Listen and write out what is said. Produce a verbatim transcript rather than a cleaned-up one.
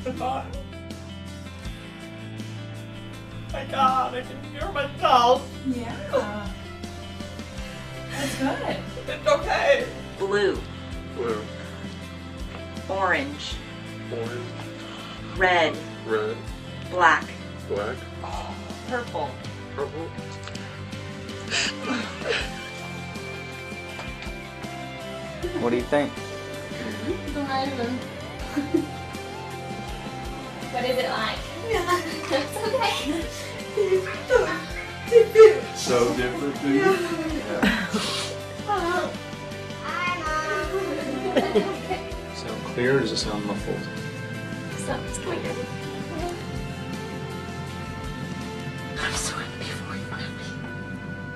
God. My God, I can hear myself. Yeah. That's good. It's okay. Blue. Blue. Orange. Orange. Red. Red. Black. Black. Purple. Purple. What do you think? I don't know. What is it like? It's okay. So different, dude. Sound clear or does it sound muffled? Sounds clear.